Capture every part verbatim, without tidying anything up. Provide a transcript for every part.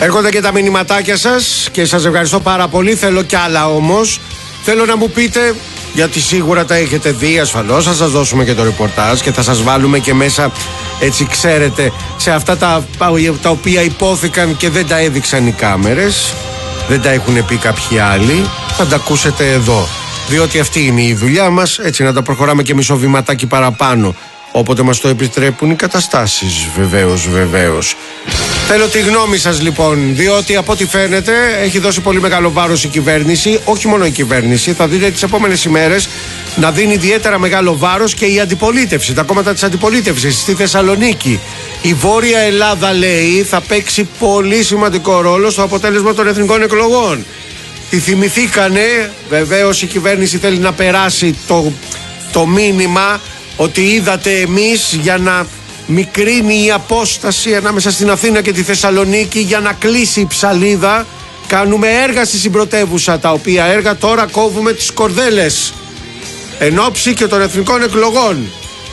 Έρχονται και τα μηνυματάκια σας και σας ευχαριστώ πάρα πολύ. Θέλω κι άλλα όμως. Θέλω να μου πείτε, γιατί σίγουρα τα έχετε δει ασφαλώς, θα σας δώσουμε και το ρεπορτάζ και θα σας βάλουμε και μέσα, έτσι ξέρετε, σε αυτά τα, τα οποία υπόθηκαν και δεν τα έδειξαν οι κάμερες, δεν τα έχουν πει κάποιοι άλλοι, θα τα ακούσετε εδώ. Διότι αυτή είναι η δουλειά μας, έτσι να τα προχωράμε και μισό βηματάκι παραπάνω, όποτε μας το επιτρέπουν οι καταστάσεις, βεβαίως, βεβαίως. Θέλω τη γνώμη σας λοιπόν, διότι από ό,τι φαίνεται έχει δώσει πολύ μεγάλο βάρος η κυβέρνηση, όχι μόνο η κυβέρνηση, θα δείτε τις επόμενες ημέρες να δίνει ιδιαίτερα μεγάλο βάρος και η αντιπολίτευση, τα κόμματα της αντιπολίτευσης στη Θεσσαλονίκη. Η Βόρεια Ελλάδα, λέει, θα παίξει πολύ σημαντικό ρόλο στο αποτέλεσμα των εθνικών εκλογών. Τη θυμηθήκανε, βεβαίως η κυβέρνηση θέλει να περάσει το, το μήνυμα ότι είδατε εμείς για να μικρύνει η απόσταση ανάμεσα στην Αθήνα και τη Θεσσαλονίκη, για να κλείσει η ψαλίδα, κάνουμε έργα στη συμπρωτεύουσα, τα οποία έργα τώρα κόβουμε τις κορδέλες εν ώψη και των εθνικών εκλογών.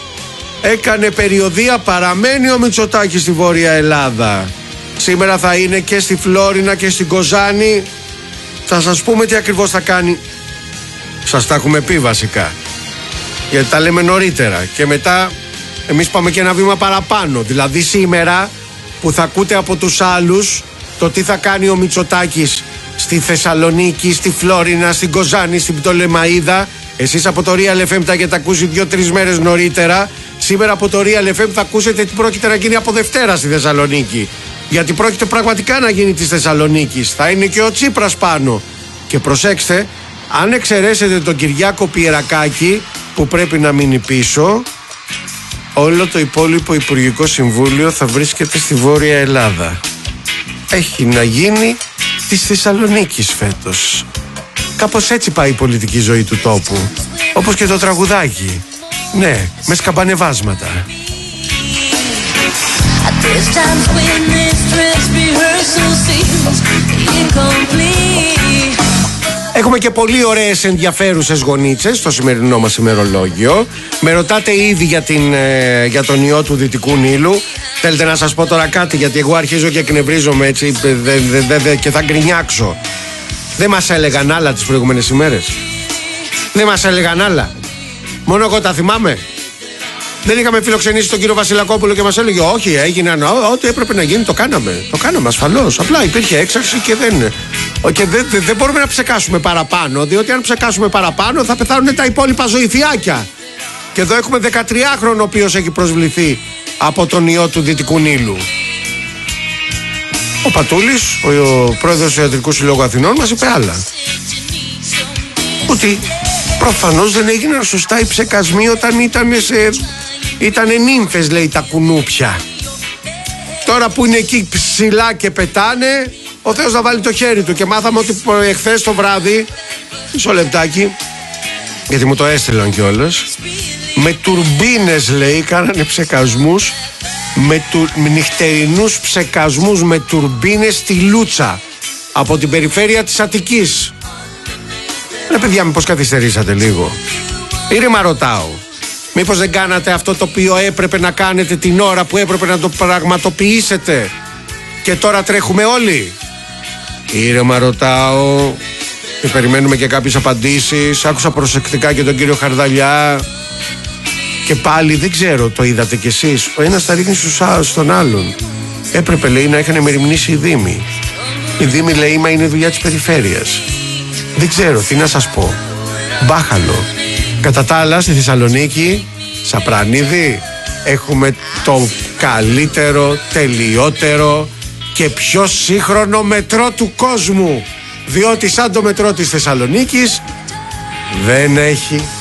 Έκανε περιοδεία, παραμένει ο Μητσοτάκης στη Βόρεια Ελλάδα. Σήμερα θα είναι και στη Φλόρινα και στην Κοζάνη. Θα σας πούμε τι ακριβώς θα κάνει. Σας τα έχουμε πει βασικά, γιατί τα λέμε νωρίτερα. Και μετά εμείς πάμε και ένα βήμα παραπάνω. Δηλαδή σήμερα που θα ακούτε από τους άλλους το τι θα κάνει ο Μητσοτάκης στη Θεσσαλονίκη, στη Φλόρινα, στην Κοζάνη, στην Πτολεμαΐδα, εσείς από το Real εφ εμ τα έχετε ακούσει δύο-τρεις μέρες νωρίτερα. Σήμερα από το Real εφ εμ θα ακούσετε τι πρόκειται να γίνει από Δευτέρα στη Θεσσαλονίκη. Γιατί πρόκειται πραγματικά να γίνει της Θεσσαλονίκης. Θα είναι και ο Τσίπρας πάνω. Και προσέξτε, αν εξαιρέσετε τον Κυριάκο Πιερακάκη που πρέπει να μείνει πίσω, όλο το υπόλοιπο Υπουργικό Συμβούλιο θα βρίσκεται στη Βόρεια Ελλάδα. Έχει να γίνει της Θεσσαλονίκης φέτος. Κάπως έτσι πάει η πολιτική ζωή του τόπου. Όπως και το τραγουδάκι. Ναι, με σκαμπανεβάσματα. Έχουμε και πολύ ωραίες ενδιαφέρουσες γονίτσες στο σημερινό μας ημερολόγιο. Με ρωτάτε ήδη για, την, ε, για τον ιό του Δυτικού Νείλου. Θέλετε να σας πω τώρα κάτι, γιατί εγώ αρχίζω και εκνευρίζομαι έτσι δε, δε, δε, δε, και θα γκρινιάξω. Δεν μας έλεγαν άλλα τις προηγούμενες ημέρες. Δεν μας έλεγαν άλλα. Μόνο εγώ τα θυμάμαι. Δεν είχαμε φιλοξενήσει τον κύριο Βασιλακόπουλο και μας έλεγε όχι, έγιναν ό,τι έπρεπε να γίνει, το κάναμε. Το κάναμε ασφαλώς. Απλά υπήρχε έξαρση και δεν. Και δεν, δεν, δεν μπορούμε να ψεκάσουμε παραπάνω, διότι αν ψεκάσουμε παραπάνω θα πεθάνουν τα υπόλοιπα ζωηθιάκια. Και εδώ έχουμε δεκατριάχρονο ο οποίος έχει προσβληθεί από τον ιό του Δυτικού Νείλου. Ο Πατούλης, ο, ο πρόεδρος του Ιατρικού Συλλόγου Αθηνών, μας είπε άλλα. Ότι προφανώς δεν έγιναν σωστά οι ψεκασμοί όταν ήταν σε... ήτανε νύμφες, λέει, τα κουνούπια. Τώρα που είναι εκεί ψηλά και πετάνε, ο Θεός να βάλει το χέρι του. Και μάθαμε ότι εχθές το βράδυ, μισό λεπτάκι, γιατί μου το έστειλαν κιόλας, με τουρμπίνες, λέει, κάνανε ψεκασμούς, με, του, με νυχτερινούς ψεκασμούς με τουρμπίνες στη Λούτσα, από την περιφέρεια της Αττικής. Ρε παιδιά, μήπως καθυστερήσατε λίγο? Ήρεμα ρωτάω. Μήπως δεν κάνατε αυτό το οποίο έπρεπε να κάνετε την ώρα που έπρεπε να το πραγματοποιήσετε και τώρα τρέχουμε όλοι? Ήρεμα ρωτάω. Και περιμένουμε και κάποιες απαντήσεις. Άκουσα προσεκτικά και τον κύριο Χαρδαλιά. Και πάλι δεν ξέρω, το είδατε κι εσείς, ο ένας τα ρίχνει στον άλλον. Έπρεπε, λέει, να είχαν μεριμνήσει οι Δήμοι. Οι Δήμοι, λέει, μα είναι δουλειά της περιφέρειας. Δεν ξέρω, τι να σας πω. Μπάχαλο. Κατά τα άλλα, στη Θεσσαλονίκη, Σαπρανίδη, έχουμε το καλύτερο, τελειότερο και πιο σύγχρονο μετρό του κόσμου. Διότι σαν το μετρό της Θεσσαλονίκης δεν έχει